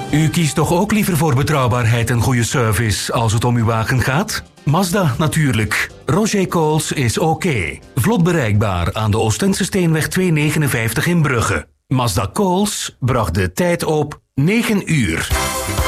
U kiest toch ook liever voor betrouwbaarheid en goede service als het om uw wagen gaat? Mazda natuurlijk. Roger Coles is oké. Vlot bereikbaar aan de Oostense Steenweg 259 in Brugge. Mazda Coles bracht de tijd op 9 uur.